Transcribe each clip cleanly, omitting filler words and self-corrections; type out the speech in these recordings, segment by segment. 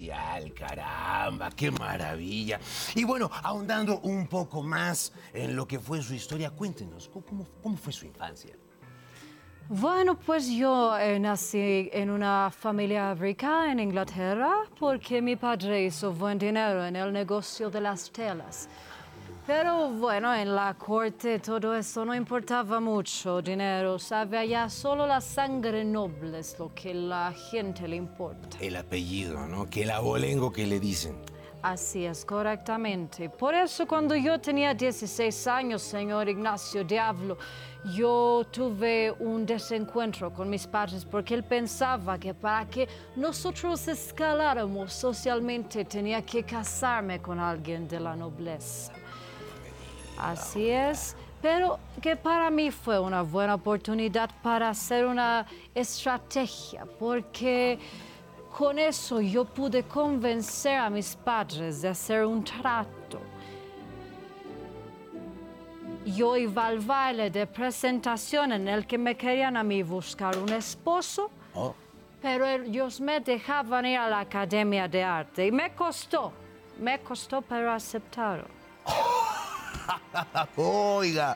social, caramba, qué maravilla. Y bueno, ahondando un poco más en lo que fue su historia, cuéntenos, ¿cómo fue su infancia? Bueno, pues yo nací en una familia rica en Inglaterra porque mi padre hizo buen dinero en el negocio de las telas. Pero bueno, en la corte todo eso no importaba mucho, dinero, sabe, allá solo la sangre noble es lo que la gente le importa. El apellido, ¿no? Que el abolengo que le dicen. Así es, correctamente. Por eso cuando yo tenía 16 años, señor Ignacio Diablo, yo tuve un desencuentro con mis padres porque él pensaba que para que nosotros escaláramos socialmente tenía que casarme con alguien de la nobleza. Así es, pero que para mí fue una buena oportunidad para hacer una estrategia, porque con eso yo pude convencer a mis padres de hacer un trato. Yo iba al baile de presentación en el que me querían a mí buscar un esposo, pero ellos me dejaban ir a la Academia de Arte y me costó, pero aceptaron. Oiga,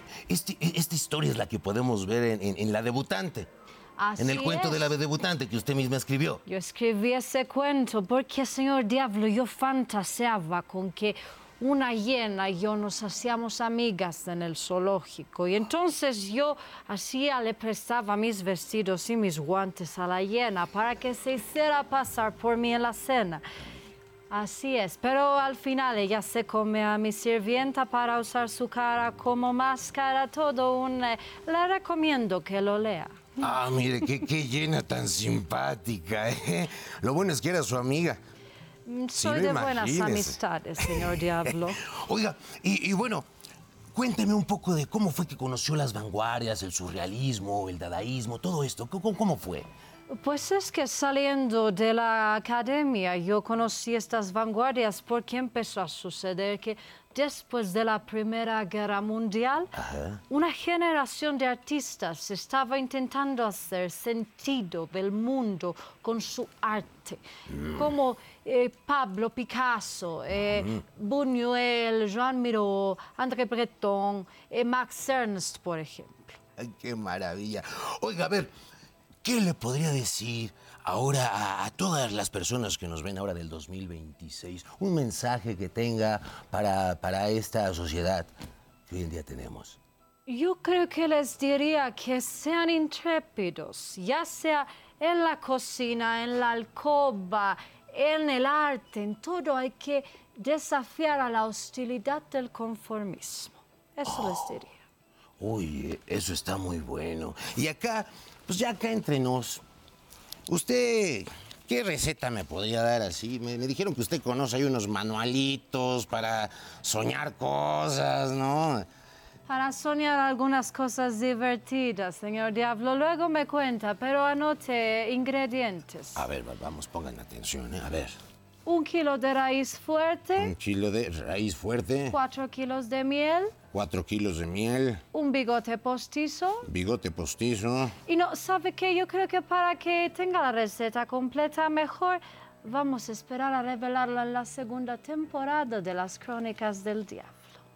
esta historia es la que podemos ver en La Debutante. Así en el cuento es. de La Debutante que usted misma escribió. Yo escribí ese cuento porque, señor Diablo, yo fantaseaba con que una hiena y yo nos hacíamos amigas en el zoológico. Y entonces yo le prestaba mis vestidos y mis guantes a la hiena para que se hiciera pasar por mí en la cena. Así es, pero al final ella se come a mi sirvienta para usar su cara como máscara, le recomiendo que lo lea. Ah, mire, qué llena tan simpática, ¿eh? Lo bueno es que era su amiga. Soy de buenas amistades, señor Diablo. Oiga, y bueno, cuénteme un poco de cómo fue que conoció las vanguardias, el surrealismo, el dadaísmo, todo esto. ¿Cómo fue? Pues es que saliendo de la academia yo conocí estas vanguardias porque empezó a suceder que después de la Primera Guerra Mundial, una generación de artistas estaba intentando hacer sentido del mundo con su arte, como Pablo Picasso, Buñuel, Jean Miró, André Breton, Max Ernst, por ejemplo. Ay, qué maravilla. Oiga, a ver, ¿qué le podría decir ahora a todas las personas que nos ven ahora del 2026? Un mensaje que tenga para esta sociedad que hoy en día tenemos. Yo creo que les diría que sean intrépidos, ya sea en la cocina, en la alcoba, en el arte, en todo hay que desafiar a la hostilidad del conformismo. Eso les diría. Uy, eso está muy bueno. Y acá, pues ya acá entre nos, usted, ¿qué receta me podría dar así? Me dijeron que usted conoce ahí unos manualitos para soñar cosas, ¿no? Para soñar algunas cosas divertidas, señor Diablo. Luego me cuenta, pero anote ingredientes. A ver, vamos, pongan atención, ¿eh? A ver. 1 kilo de raíz fuerte. 1 kilo de raíz fuerte. 4 kilos de miel. 4 kilos de miel. Un bigote postizo. Bigote postizo. Y no, ¿sabe qué? Yo creo que para que tenga la receta completa, mejor vamos a esperar a revelarla en la segunda temporada de Las Crónicas del Diablo.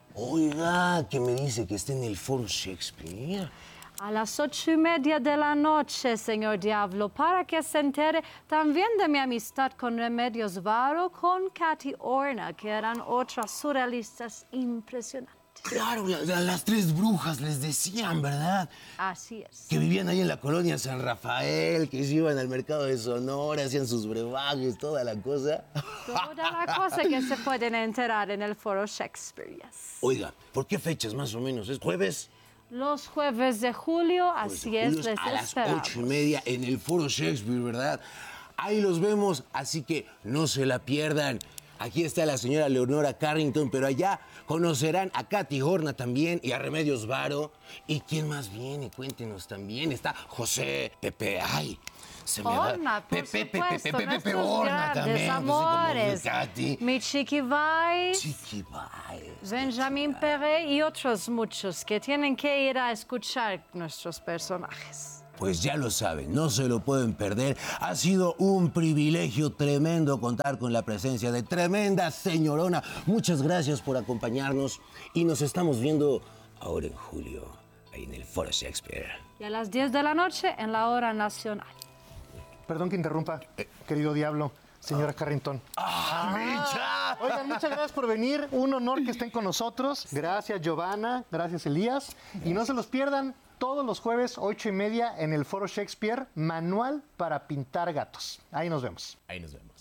Oiga, ¿qué me dice que está en el Foro Shakespeare? A las 8:30 de la noche, señor Diablo, para que se entere también de mi amistad con Remedios Varo, con Katy Horna, que eran otras surrealistas impresionantes. Claro, las 3 brujas les decían, ¿verdad? Así es. Que vivían ahí en la colonia San Rafael, que se iban al mercado de Sonora, hacían sus brebajes, toda la cosa. Toda la cosa que se pueden enterar en el Foro Shakespeare, yes. Oiga, ¿por qué fechas más o menos? ¿Es jueves? Los jueves de julio, así es, les a las esperamos. 8:30 en el Foro Shakespeare, ¿verdad? Ahí los vemos, así que no se la pierdan. Aquí está la señora Leonora Carrington, pero allá conocerán a Katy Horna también y a Remedios Varo. ¿Y quién más viene? Cuéntenos también. Está José Pepe, ay, se me Horna, va. por supuesto, Pepe nuestros Horna grandes también. amores. Pues, Katy. Mi Chiqui Valls, Chiqui Valls. Benjamin Perret y otros muchos que tienen que ir a escuchar nuestros personajes. Pues ya lo saben, no se lo pueden perder. Ha sido un privilegio tremendo contar con la presencia de tremenda señorona. Muchas gracias por acompañarnos y nos estamos viendo ahora en julio, ahí en el Foro Shakespeare. Y a las 10 de la noche en la hora nacional. Perdón que interrumpa, querido Diablo, señora Carrington. ¡Micha! Oigan, muchas gracias por venir. Un honor que estén con nosotros. Gracias, Giovanna. Gracias, Elías. Y no se los pierdan todos los jueves, 8:30, en el Foro Shakespeare, Manual para pintar gatos. Ahí nos vemos. Ahí nos vemos.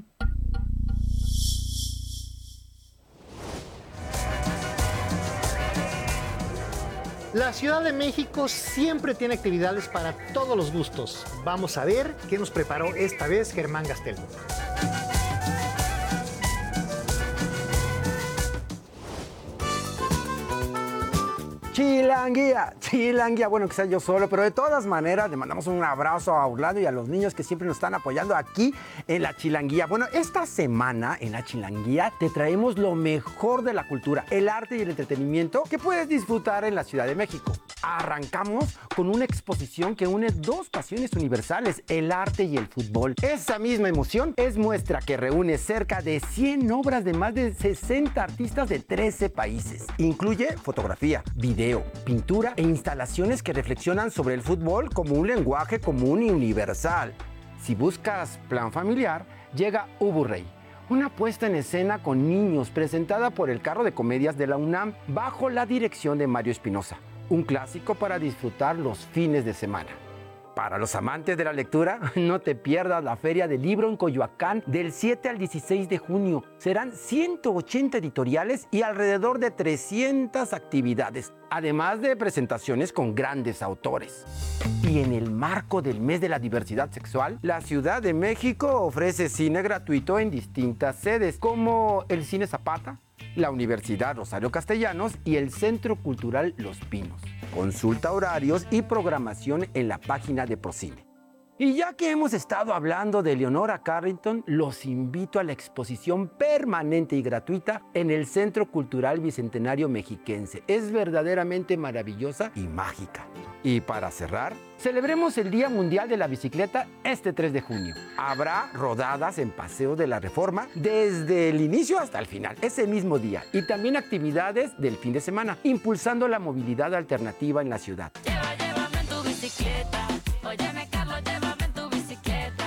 La Ciudad de México siempre tiene actividades para todos los gustos. Vamos a ver qué nos preparó esta vez Germán Gastelum. Chilanguía, bueno, que sea yo solo, pero de todas maneras le mandamos un abrazo a Orlando y a los niños que siempre nos están apoyando aquí en la Chilanguía. Bueno, esta semana en la Chilanguía te traemos lo mejor de la cultura, el arte y el entretenimiento que puedes disfrutar en la Ciudad de México. Arrancamos con una exposición que une dos pasiones universales, el arte y el fútbol. Esa misma emoción es muestra que reúne cerca de 100 obras de más de 60 artistas de 13 países. Incluye fotografía, video, pintura e instalaciones que reflexionan sobre el fútbol como un lenguaje común y universal. Si buscas plan familiar, llega Ubu Rey, una puesta en escena con niños presentada por el Carro de Comedias de la UNAM bajo la dirección de Mario Espinosa. Un clásico para disfrutar los fines de semana. Para los amantes de la lectura, no te pierdas la Feria del Libro en Coyoacán del 7 al 16 de junio. Serán 180 editoriales y alrededor de 300 actividades, además de presentaciones con grandes autores. Y en el marco del mes de la diversidad sexual, la Ciudad de México ofrece cine gratuito en distintas sedes, como el Cine Zapata, la Universidad Rosario Castellanos y el Centro Cultural Los Pinos. Consulta horarios y programación en la página de Procine. Y ya que hemos estado hablando de Leonora Carrington, los invito a la exposición permanente y gratuita en el Centro Cultural Bicentenario Mexiquense. Es verdaderamente maravillosa y mágica. Y para cerrar, celebremos el Día Mundial de la Bicicleta este 3 de junio. Habrá rodadas en Paseo de la Reforma desde el inicio hasta el final, ese mismo día. Y también actividades del fin de semana, impulsando la movilidad alternativa en la ciudad. Llévame en tu bicicleta. Óyeme, Carlos, llévame en tu bicicleta.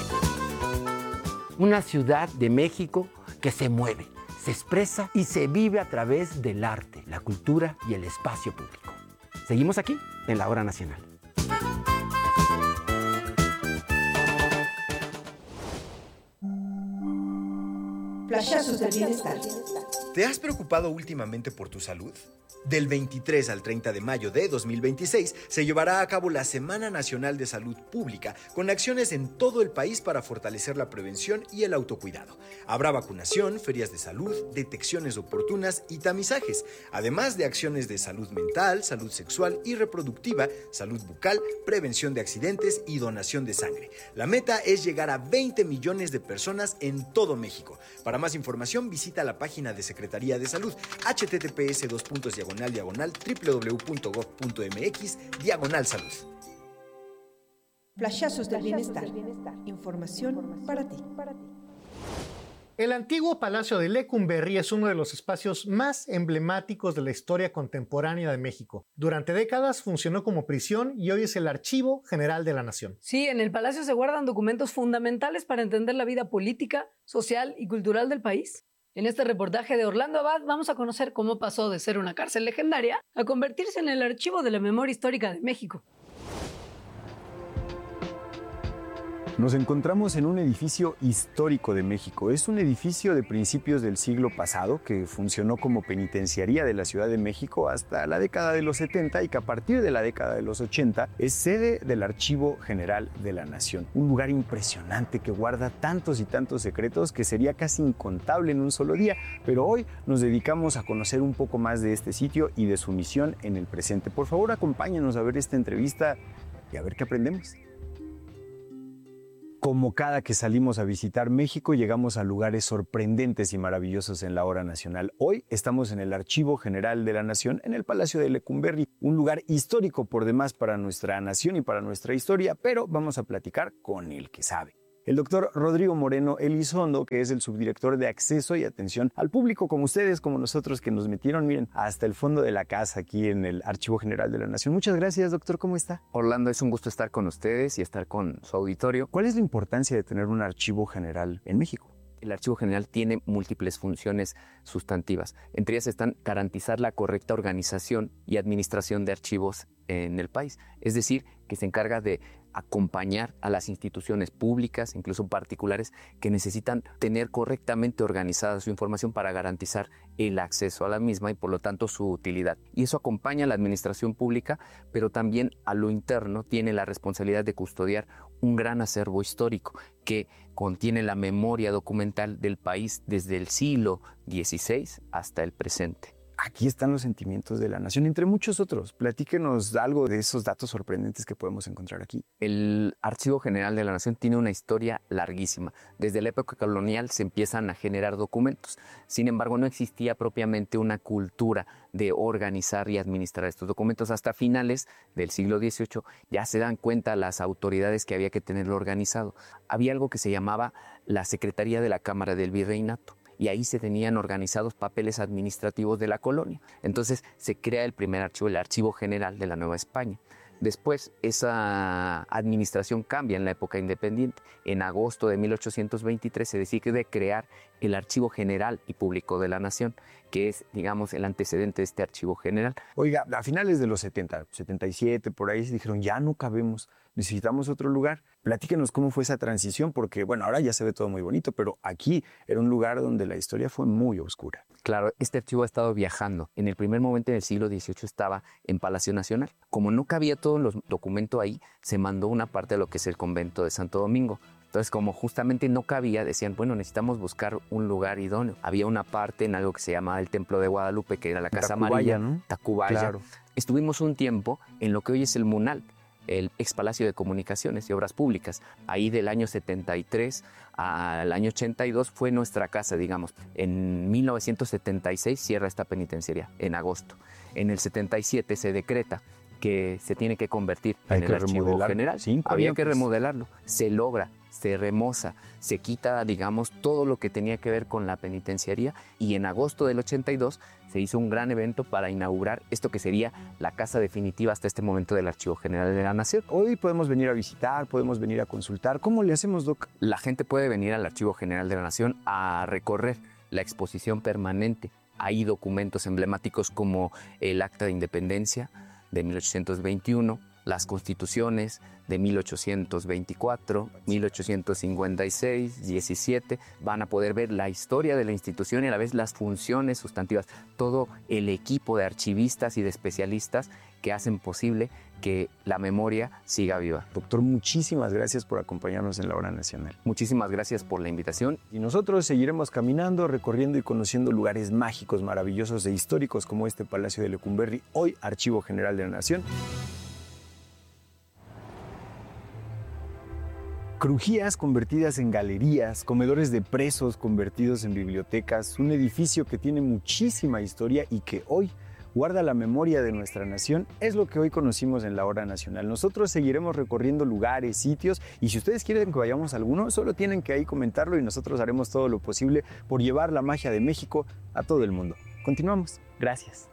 Una ciudad de México que se mueve, se expresa y se vive a través del arte, la cultura y el espacio público. Seguimos aquí en la Hora Nacional. Flashazos del bienestar. ¿Te has preocupado últimamente por tu salud? Del 23 al 30 de mayo de 2026 se llevará a cabo la Semana Nacional de Salud Pública, con acciones en todo el país para fortalecer la prevención y el autocuidado. Habrá vacunación, ferias de salud, detecciones oportunas y tamizajes, además de acciones de salud mental, salud sexual y reproductiva, salud bucal, prevención de accidentes y donación de sangre. La meta es llegar a 20 millones de personas en todo México. Para más información visita la página de Secretaría de Salud, https://www.gov.mx/salud. Flashazos del bienestar. Información para ti. El antiguo Palacio de Lecumberri es uno de los espacios más emblemáticos de la historia contemporánea de México. Durante décadas funcionó como prisión y hoy es el Archivo General de la Nación. Sí, en el palacio se guardan documentos fundamentales para entender la vida política, social y cultural del país. En este reportaje de Orlando Abad vamos a conocer cómo pasó de ser una cárcel legendaria a convertirse en el archivo de la memoria histórica de México. Nos encontramos en un edificio histórico de México. Es un edificio de principios del siglo pasado que funcionó como penitenciaría de la Ciudad de México hasta la década de los 70 y que a partir de la década de los 80 es sede del Archivo General de la Nación. Un lugar impresionante que guarda tantos y tantos secretos que sería casi incontable en un solo día, pero hoy nos dedicamos a conocer un poco más de este sitio y de su misión en el presente. Por favor, acompáñenos a ver esta entrevista y a ver qué aprendemos. Como cada que salimos a visitar México, llegamos a lugares sorprendentes y maravillosos en la hora nacional. Hoy estamos en el Archivo General de la Nación, en el Palacio de Lecumberri, un lugar histórico por demás para nuestra nación y para nuestra historia, pero vamos a platicar con el que sabe. El doctor Rodrigo Moreno Elizondo, que es el subdirector de Acceso y Atención al Público, como ustedes, como nosotros, que nos metieron, miren, hasta el fondo de la casa aquí en el Archivo General de la Nación. Muchas gracias, doctor. ¿Cómo está? Orlando, es un gusto estar con ustedes y estar con su auditorio. ¿Cuál es la importancia de tener un archivo general en México? El Archivo General tiene múltiples funciones sustantivas. Entre ellas están garantizar la correcta organización y administración de archivos en el país. Es decir, que se encarga de acompañar a las instituciones públicas, incluso particulares, que necesitan tener correctamente organizada su información para garantizar el acceso a la misma y por lo tanto su utilidad. Y eso acompaña a la administración pública, pero también a lo interno tiene la responsabilidad de custodiar un gran acervo histórico que contiene la memoria documental del país desde el siglo XVI hasta el presente. Aquí están los sentimientos de la nación, entre muchos otros. Platíquenos algo de esos datos sorprendentes que podemos encontrar aquí. El Archivo General de la Nación tiene una historia larguísima. Desde la época colonial se empiezan a generar documentos. Sin embargo, no existía propiamente una cultura de organizar y administrar estos documentos. Hasta finales del siglo XVIII ya se dan cuenta las autoridades que había que tenerlo organizado. Había algo que se llamaba la Secretaría de la Cámara del Virreinato. Y ahí se tenían organizados papeles administrativos de la colonia. Entonces se crea el primer archivo, el Archivo General de la Nueva España. Después esa administración cambia en la época independiente. En agosto de 1823 se decide crear el Archivo General y Público de la Nación, que es, digamos, el antecedente de este Archivo General. Oiga, a finales de los 70, 77, por ahí se dijeron, ya no cabemos, necesitamos otro lugar. Platíquenos cómo fue esa transición, porque, bueno, ahora ya se ve todo muy bonito, pero aquí era un lugar donde la historia fue muy oscura. Claro, este archivo ha estado viajando. En el primer momento del siglo XVIII estaba en Palacio Nacional. Como no cabía todo los documentos ahí, se mandó una parte de lo que es el convento de Santo Domingo. Entonces, como justamente no cabía, decían, bueno, necesitamos buscar un lugar idóneo. Había una parte en algo que se llamaba el Templo de Guadalupe, que era la Casa Amarilla, ¿no? Tacubaya. Claro. Estuvimos un tiempo en lo que hoy es el MUNAL, el ex Palacio de Comunicaciones y Obras Públicas. Ahí del año 73 al año 82 fue nuestra casa, digamos. En 1976 cierra esta penitenciaría, en agosto. En el 77 se decreta que se tiene que convertir en el Archivo General. Había que remodelarlo. Se logra, se remoza, se quita, digamos, todo lo que tenía que ver con la penitenciaría, y en agosto del 82 se hizo un gran evento para inaugurar esto que sería la casa definitiva hasta este momento del Archivo General de la Nación. Hoy podemos venir a visitar, podemos venir a consultar. ¿Cómo le hacemos, Doc? La gente puede venir al Archivo General de la Nación a recorrer la exposición permanente. Hay documentos emblemáticos como el Acta de Independencia de 1821, las constituciones de 1824, 1856, 17, van a poder ver la historia de la institución y a la vez las funciones sustantivas, todo el equipo de archivistas y de especialistas que hacen posible que la memoria siga viva. Doctor, muchísimas gracias por acompañarnos en la Hora Nacional. Muchísimas gracias por la invitación. Y nosotros seguiremos caminando, recorriendo y conociendo lugares mágicos, maravillosos e históricos como este Palacio de Lecumberri, hoy Archivo General de la Nación. Crujías convertidas en galerías, comedores de presos convertidos en bibliotecas, un edificio que tiene muchísima historia y que hoy guarda la memoria de nuestra nación, es lo que hoy conocimos en la Hora Nacional. Nosotros seguiremos recorriendo lugares, sitios, y si ustedes quieren que vayamos a alguno, solo tienen que ahí comentarlo y nosotros haremos todo lo posible por llevar la magia de México a todo el mundo. Continuamos. Gracias.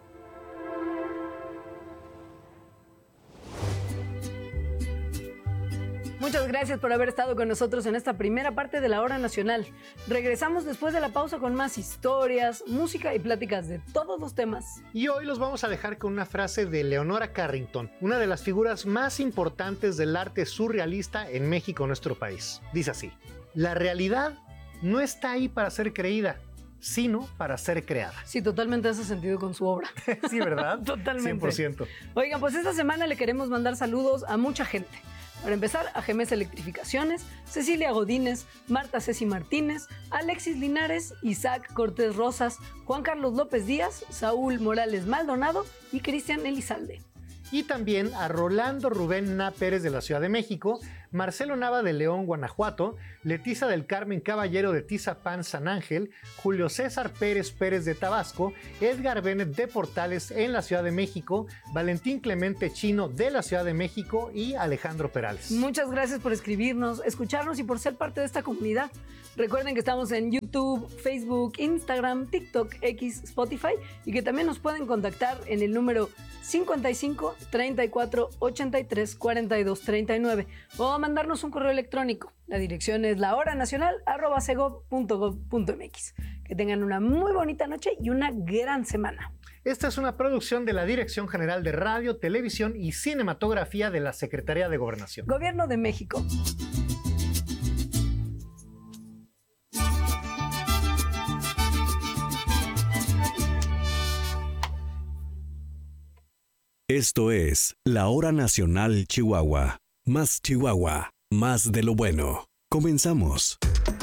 Muchas gracias por haber estado con nosotros en esta primera parte de la Hora Nacional. Regresamos después de la pausa con más historias, música y pláticas de todos los temas. Y hoy los vamos a dejar con una frase de Leonora Carrington, una de las figuras más importantes del arte surrealista en México, nuestro país. Dice así: la realidad no está ahí para ser creída, sino para ser creada. Sí, totalmente hace sentido con su obra. Sí, ¿verdad? Totalmente. 100%. Oigan, pues esta semana le queremos mandar saludos a mucha gente. Para empezar, a Gemes Electrificaciones, Cecilia Godínez, Marta Ceci Martínez, Alexis Linares, Isaac Cortés Rosas, Juan Carlos López Díaz, Saúl Morales Maldonado y Cristian Elizalde. Y también a Rolando Rubén Na Pérez de la Ciudad de México, Marcelo Nava de León, Guanajuato, Leticia del Carmen Caballero de Tizapán, San Ángel, Julio César Pérez Pérez de Tabasco, Edgar Bennett de Portales en la Ciudad de México, Valentín Clemente Chino de la Ciudad de México y Alejandro Perales. Muchas gracias por escribirnos, escucharnos y por ser parte de esta comunidad. Recuerden que estamos en YouTube, Facebook, Instagram, TikTok, X, Spotify y que también nos pueden contactar en el número 55 34 83 42 39 o mandarnos un correo electrónico. La dirección es lahoranacional@segov.gov.mx. Que tengan una muy bonita noche y una gran semana. Esta es una producción de la Dirección General de Radio, Televisión y Cinematografía de la Secretaría de Gobernación. Gobierno de México. Esto es La Hora Nacional Chihuahua. Más Chihuahua, más de lo bueno. Comenzamos.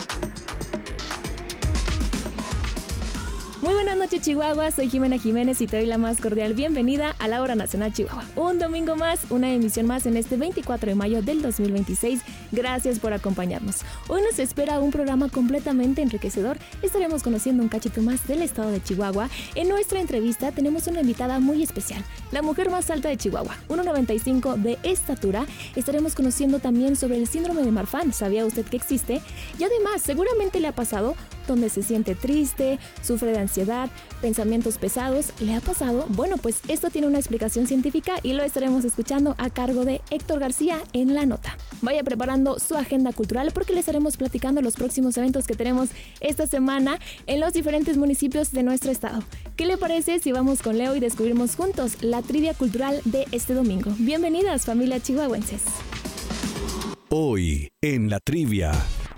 Muy buenas noches, Chihuahua. Soy Jimena Jiménez y te doy la más cordial bienvenida a La Hora Nacional Chihuahua. Un domingo más, una emisión más en este 24 de mayo del 2026. Gracias por acompañarnos. Hoy nos espera un programa completamente enriquecedor. Estaremos conociendo un cachito más del estado de Chihuahua. En nuestra entrevista tenemos una invitada muy especial, la mujer más alta de Chihuahua, 1.95 de estatura. Estaremos conociendo también sobre el síndrome de Marfan. ¿Sabía usted que existe? Y además, seguramente le ha pasado donde se siente triste, sufre de ansiedad, pensamientos pesados. ¿Le ha pasado? Bueno, pues esto tiene una explicación científica y lo estaremos escuchando a cargo de Héctor García en La Nota. Vaya preparando su agenda cultural porque le estaremos platicando los próximos eventos que tenemos esta semana en los diferentes municipios de nuestro estado. ¿Qué le parece si vamos con Leo y descubrimos juntos la trivia cultural de este domingo? Bienvenidas, familia chihuahuenses. Hoy en la trivia.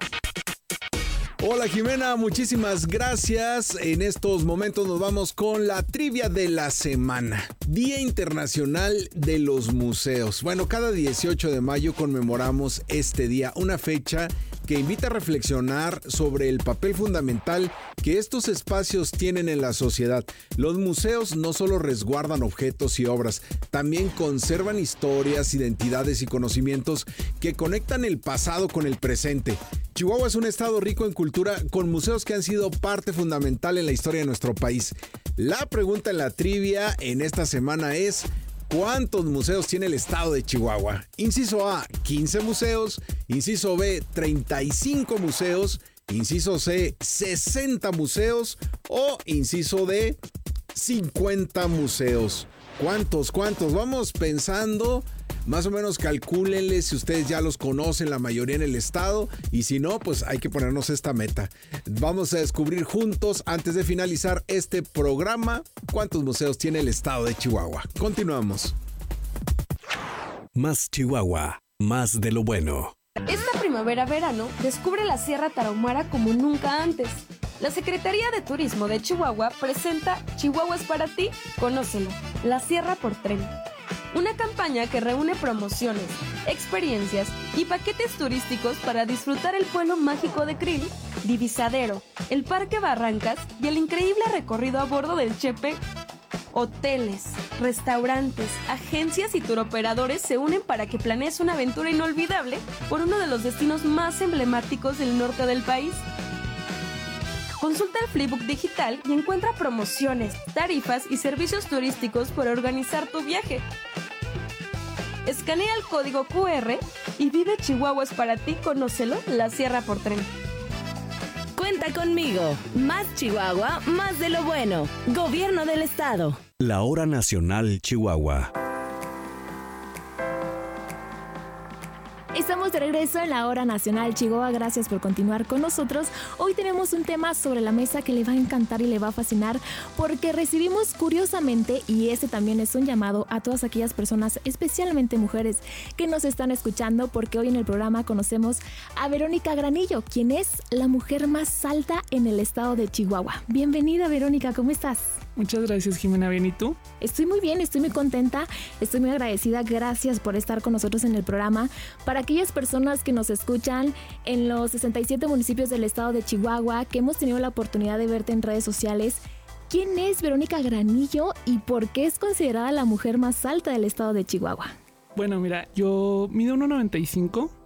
Hola Jimena, muchísimas gracias. En estos momentos nos vamos con la trivia de la semana. Día Internacional de los Museos. Bueno, cada 18 de mayo conmemoramos este día, una fecha que invita a reflexionar sobre el papel fundamental que estos espacios tienen en la sociedad. Los museos no solo resguardan objetos y obras, también conservan historias, identidades y conocimientos que conectan el pasado con el presente. Chihuahua es un estado rico en cultura con museos que han sido parte fundamental en la historia de nuestro país. La pregunta en la trivia en esta semana es: ¿cuántos museos tiene el estado de Chihuahua? Inciso A, 15 museos. Inciso B, 35 museos. Inciso C, 60 museos. O inciso D, 50 museos. ¿Cuántos? Vamos pensando. Más o menos calcúlenle si ustedes ya los conocen, la mayoría en el estado, y si no, pues hay que ponernos esta meta. Vamos a descubrir juntos, antes de finalizar este programa, cuántos museos tiene el estado de Chihuahua. Continuamos. Más Chihuahua, más de lo bueno. Esta primavera-verano, descubre la Sierra Tarahumara como nunca antes. La Secretaría de Turismo de Chihuahua presenta Chihuahua es para ti, conócelo, la Sierra por Tren. Una campaña que reúne promociones, experiencias y paquetes turísticos para disfrutar el pueblo mágico de Krill, Divisadero, el Parque Barrancas y el increíble recorrido a bordo del Chepe. Hoteles, restaurantes, agencias y turoperadores se unen para que planees una aventura inolvidable por uno de los destinos más emblemáticos del norte del país. Consulta el Flipbook digital y encuentra promociones, tarifas y servicios turísticos para organizar tu viaje. Escanea el código QR y vive Chihuahua es para ti, conócelo, la Sierra por Tren. Cuenta conmigo. Más Chihuahua, más de lo bueno. Gobierno del estado. La Hora Nacional Chihuahua. Estamos de regreso en la Hora Nacional Chihuahua. Gracias por continuar con nosotros. Hoy tenemos un tema sobre la mesa que le va a encantar y le va a fascinar porque recibimos curiosamente, y este también es un llamado a todas aquellas personas, especialmente mujeres, que nos están escuchando, porque hoy en el programa conocemos a Verónica Granillo, quien es la mujer más alta en el estado de Chihuahua. Bienvenida, Verónica, ¿cómo estás? Muchas gracias, Jimena. ¿Bien y tú? Estoy muy bien, estoy muy contenta, estoy muy agradecida. Gracias por estar con nosotros en el programa. Para aquellas personas que nos escuchan en los 67 municipios del estado de Chihuahua, que hemos tenido la oportunidad de verte en redes sociales, ¿quién es Verónica Granillo y por qué es considerada la mujer más alta del estado de Chihuahua? Bueno, mira, yo mido 1.95,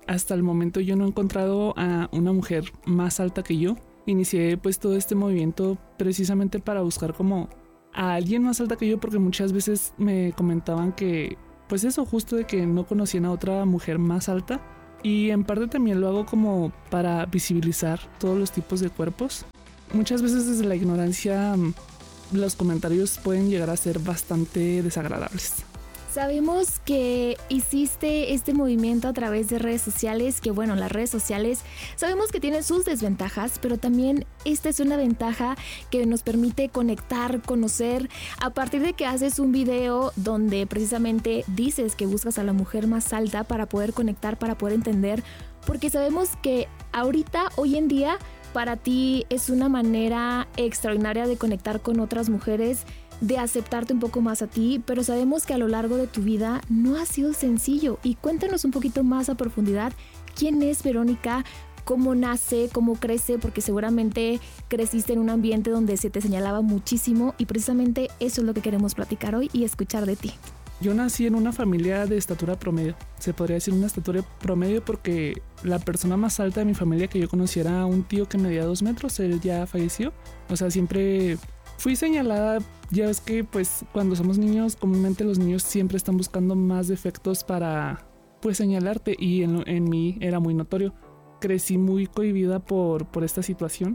hasta el momento yo no he encontrado a una mujer más alta que yo. Inicié pues todo este movimiento precisamente para buscar como a alguien más alta que yo, porque muchas veces me comentaban que pues eso, justo de que no conocían a otra mujer más alta. Y en parte también lo hago como para visibilizar todos los tipos de cuerpos. Muchas veces desde la ignorancia los comentarios pueden llegar a ser bastante desagradables. Sabemos que hiciste este movimiento a través de redes sociales, que bueno, las redes sociales sabemos que tienen sus desventajas, pero también esta es una ventaja que nos permite conectar, conocer, a partir de que haces un video donde precisamente dices que buscas a la mujer más alta para poder conectar, para poder entender, porque sabemos que ahorita, hoy en día, para ti es una manera extraordinaria de conectar con otras mujeres, de aceptarte un poco más a ti, pero sabemos que a lo largo de tu vida no ha sido sencillo. Y cuéntanos un poquito más a profundidad quién es Verónica, cómo nace, cómo crece, porque seguramente creciste en un ambiente donde se te señalaba muchísimo y precisamente eso es lo que queremos platicar hoy y escuchar de ti. Yo nací en una familia de estatura promedio. Se podría decir una estatura promedio porque la persona más alta de mi familia que yo conocí era un tío que medía 2 metros, él ya falleció. O sea, siempre fui señalada. Ya ves que pues cuando somos niños, comúnmente los niños siempre están buscando más defectos para pues señalarte, y en mí era muy notorio. Crecí muy cohibida por esta situación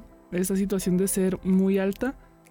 de ser muy alta.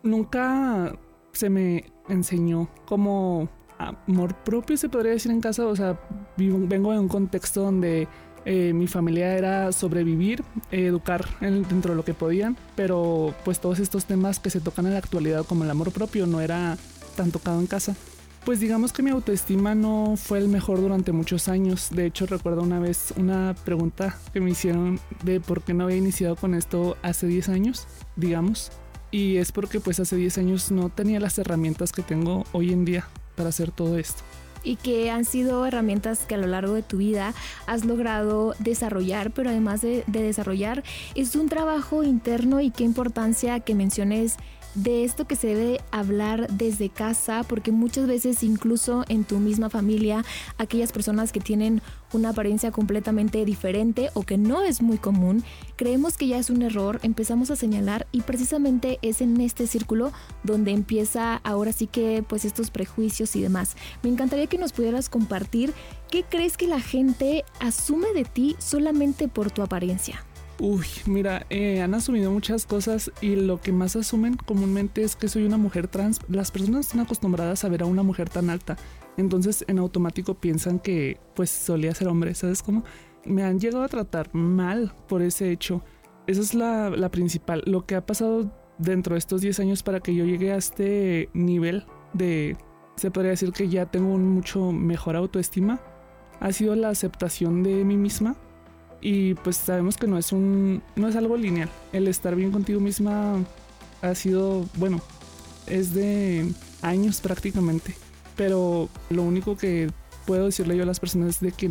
Nunca se me enseñó como amor propio, se podría decir, en casa. O sea, vengo de un contexto donde mi familia era sobrevivir, educar dentro de lo que podían, pero pues todos estos temas que se tocan en la actualidad como el amor propio no era tan tocado en casa. Pues digamos que mi autoestima no fue el mejor durante muchos años. De hecho, recuerdo una vez una pregunta que me hicieron de por qué no había iniciado con esto hace 10 años, digamos. Y es porque pues hace 10 años no tenía las herramientas que tengo hoy en día para hacer todo esto. Y que han sido herramientas que a lo largo de tu vida has logrado desarrollar, pero además de desarrollar, es un trabajo interno. Y qué importancia que menciones de esto que se debe hablar desde casa, porque muchas veces incluso en tu misma familia, aquellas personas que tienen una apariencia completamente diferente o que no es muy común, creemos que ya es un error, empezamos a señalar, y precisamente es en este círculo donde empieza ahora sí que pues estos prejuicios y demás. Me encantaría que nos pudieras compartir qué crees que la gente asume de ti solamente por tu apariencia. Uy, mira, han asumido muchas cosas, y lo que más asumen comúnmente es que soy una mujer trans. Las personas están acostumbradas a ver a una mujer tan alta, entonces en automático piensan que pues solía ser hombre, ¿sabes cómo? Me han llegado a tratar mal por ese hecho. Esa es la principal. Lo que ha pasado dentro de estos 10 años para que yo llegue a este nivel de, se podría decir que ya tengo un mucho mejor autoestima, ha sido la aceptación de mí misma. Y pues sabemos que no es algo lineal. El estar bien contigo misma ha sido, bueno, es de años prácticamente. Pero lo único que puedo decirle yo a las personas es de que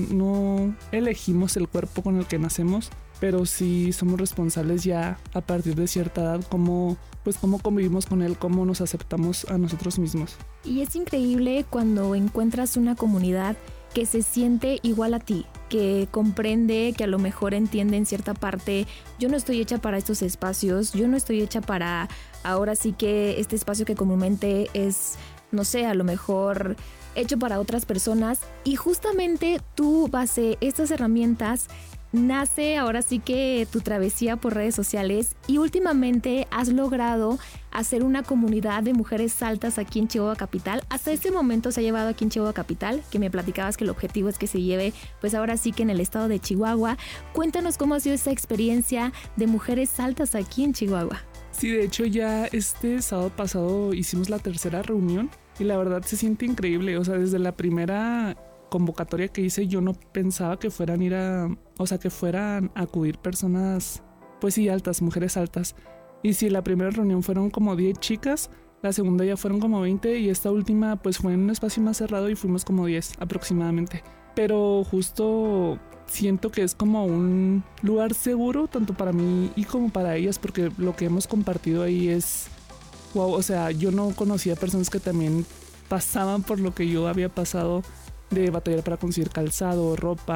no elegimos el cuerpo con el que nacemos, pero sí somos responsables ya a partir de cierta edad, cómo convivimos con él, cómo nos aceptamos a nosotros mismos. Y es increíble cuando encuentras una comunidad que se siente igual a ti, que comprende, que a lo mejor entiende en cierta parte, yo no estoy hecha para estos espacios, yo no estoy hecha para ahora sí que este espacio que comúnmente es, no sé, a lo mejor hecho para otras personas, y justamente tú, base estas herramientas, nace ahora sí que tu travesía por redes sociales, y últimamente has logrado hacer una comunidad de mujeres altas aquí en Chihuahua Capital. Hasta este momento se ha llevado aquí en Chihuahua Capital, que me platicabas que el objetivo es que se lleve pues ahora sí que en el estado de Chihuahua. Cuéntanos cómo ha sido esta experiencia de mujeres altas aquí en Chihuahua. Sí, de hecho ya este sábado pasado hicimos la 3ª reunión y la verdad se siente increíble. O sea, desde la primera convocatoria que hice yo no pensaba que fueran a acudir personas pues sí altas, mujeres altas. Y sí, la primera reunión fueron como 10 chicas, la segunda ya fueron como 20 y esta última pues fue en un espacio más cerrado y fuimos como 10 aproximadamente. Pero justo siento que es como un lugar seguro tanto para mí y como para ellas, porque lo que hemos compartido ahí es wow. O sea, yo no conocía personas que también pasaban por lo que yo había pasado, de batallar para conseguir calzado, ropa,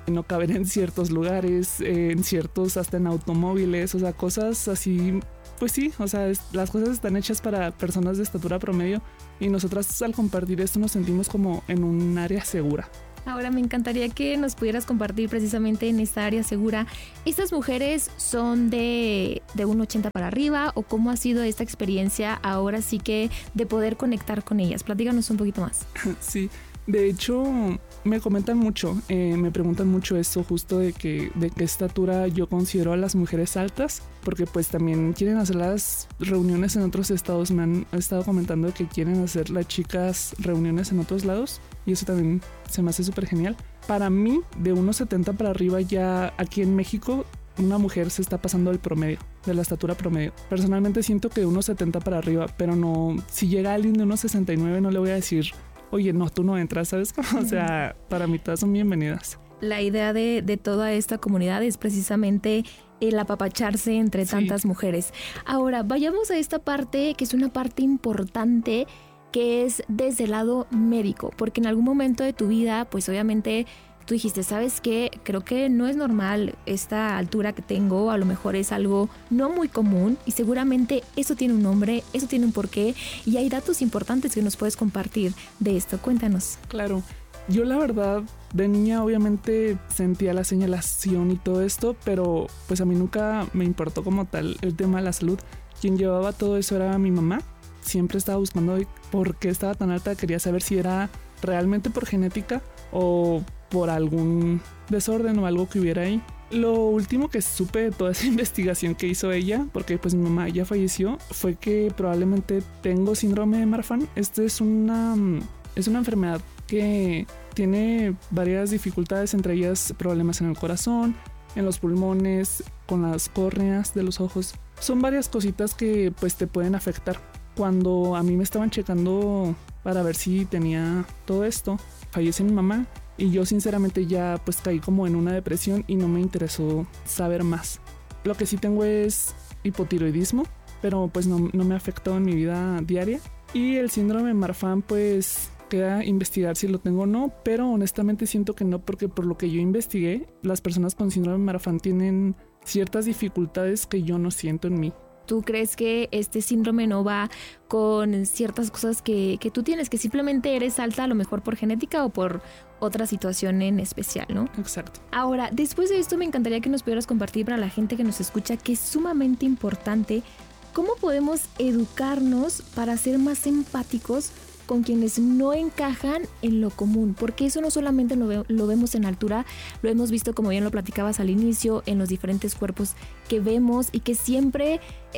no caber en ciertos lugares, en ciertos, hasta en automóviles, o sea, cosas así. Pues sí, o sea, las cosas están hechas para personas de estatura promedio y nosotras al compartir esto nos sentimos como en un área segura. Ahora me encantaría que nos pudieras compartir precisamente en esta área segura. ¿Estas mujeres son de 1,80 para arriba o cómo ha sido esta experiencia ahora sí que de poder conectar con ellas? Platícanos un poquito más. Sí, de hecho me comentan mucho, me preguntan mucho eso justo de qué estatura yo considero a las mujeres altas, porque pues también quieren hacer las reuniones en otros estados. Me han estado comentando que quieren hacer las chicas reuniones en otros lados y eso también se me hace súper genial. Para mí, de 1,70 para arriba ya aquí en México, una mujer se está pasando el promedio, de la estatura promedio. Personalmente siento que de 1,70 para arriba, pero no, si llega alguien de 1,69 no le voy a decir, oye, no, tú no entras, ¿sabes? O sea, para mí todas son bienvenidas. La idea de toda esta comunidad es precisamente el apapacharse entre tantas mujeres. Ahora, vayamos a esta parte que es una parte importante, que es desde el lado médico, porque en algún momento de tu vida, pues obviamente tú dijiste, ¿sabes qué? Creo que no es normal esta altura que tengo, a lo mejor es algo no muy común y seguramente eso tiene un nombre, eso tiene un porqué y hay datos importantes que nos puedes compartir de esto. Cuéntanos. Claro, yo la verdad de niña obviamente sentía la señalación y todo esto, pero pues a mí nunca me importó como tal el tema de la salud. Quien llevaba todo eso era mi mamá. Siempre estaba buscando por qué estaba tan alta, quería saber si era realmente por genética o por algún desorden o algo que hubiera ahí. Lo último que supe de toda esa investigación que hizo ella, porque pues mi mamá ya falleció, fue que probablemente tengo síndrome de Marfan. Es una enfermedad que tiene varias dificultades, entre ellas problemas en el corazón, en los pulmones, con las córneas de los ojos. Son varias cositas que pues te pueden afectar. Cuando a mí me estaban checando para ver si tenía todo esto, fallece mi mamá y yo sinceramente ya pues caí como en una depresión y no me interesó saber más. Lo que sí tengo es hipotiroidismo, pero pues no me afectó en mi vida diaria. Y el síndrome de Marfan pues queda investigar si lo tengo o no, pero honestamente siento que no, porque por lo que yo investigué, las personas con síndrome de Marfan tienen ciertas dificultades que yo no siento en mí. ¿Tú crees que este síndrome no va con ciertas cosas que tú tienes, que simplemente eres alta a lo mejor por genética o por otra situación en especial, ¿no? Exacto. Ahora, después de esto me encantaría que nos pudieras compartir para la gente que nos escucha, que es sumamente importante, cómo podemos educarnos para ser más empáticos con quienes no encajan en lo común, porque eso no solamente lo vemos en altura, lo hemos visto, como bien lo platicabas al inicio, en los diferentes cuerpos que vemos y que siempre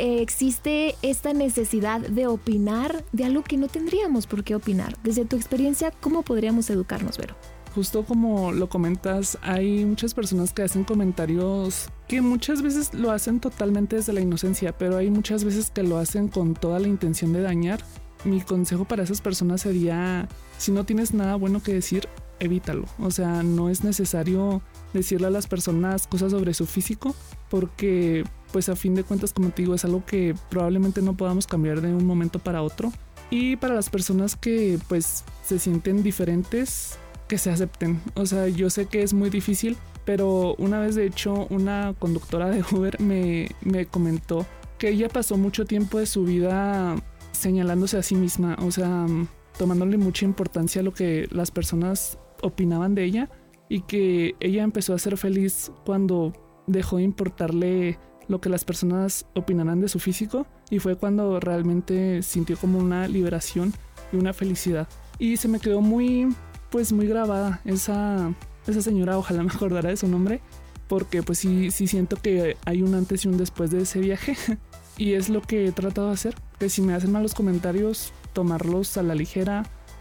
existe esta necesidad de opinar de algo que no tendríamos por qué opinar. Desde tu experiencia, ¿cómo podríamos educarnos, Vero? Justo como lo comentas, hay muchas personas que hacen comentarios que muchas veces lo hacen totalmente desde la inocencia, pero hay muchas veces que lo hacen con toda la intención de dañar. Mi consejo para esas personas sería, si no tienes nada bueno que decir, evítalo. O sea, no es necesario decirle a las personas cosas sobre su físico, porque pues a fin de cuentas, como te digo, es algo que probablemente no podamos cambiar de un momento para otro. Y para las personas que pues se sienten diferentes, que se acepten. O sea, yo sé que es muy difícil, pero una vez de hecho una conductora de Uber me comentó que ella pasó mucho tiempo de su vida señalándose a sí misma, o sea, tomándole mucha importancia a lo que las personas opinaban de ella, y que ella empezó a ser feliz cuando dejó de importarle lo que las personas opinaran de su físico, y fue cuando realmente sintió como una liberación y una felicidad. Y se me quedó muy grabada esa señora, ojalá me acordara de su nombre, porque pues sí siento que hay un antes y un después de ese viaje. Y es lo que he tratado de hacer, que si me hacen malos comentarios, tomarlos a la ligera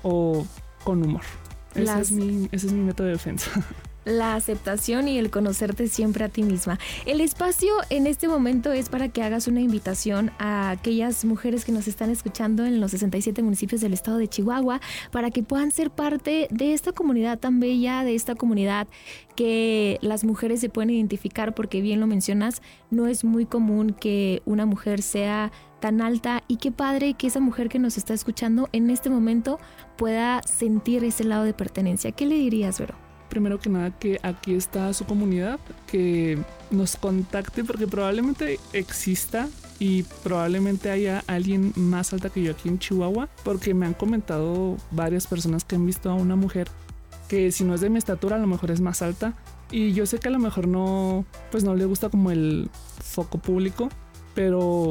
o con humor. Ese es mi método de defensa. La aceptación y el conocerte siempre a ti misma. El espacio en este momento es para que hagas una invitación a aquellas mujeres que nos están escuchando en los 67 municipios del estado de Chihuahua, para que puedan ser parte de esta comunidad tan bella, de esta comunidad que las mujeres se pueden identificar, porque bien lo mencionas, no es muy común que una mujer sea tan alta, y qué padre que esa mujer que nos está escuchando en este momento pueda sentir ese lado de pertenencia. ¿Qué le dirías, Vero? primero que nada que aquí está su comunidad, que nos contacte porque probablemente exista y probablemente haya alguien más alta que yo aquí en Chihuahua, porque me han comentado varias personas que han visto a una mujer que si no es de mi estatura a lo mejor es más alta, y yo sé que a lo mejor no, pues no le gusta como el foco público, pero